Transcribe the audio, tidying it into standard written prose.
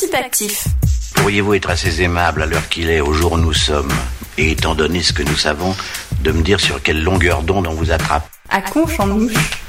Subactif. Pourriez-vous être assez aimable à l'heure qu'il est, au jour où nous sommes, et étant donné ce que nous savons, de me dire sur quelle longueur d'onde on vous attrape? À Conche en Ouche.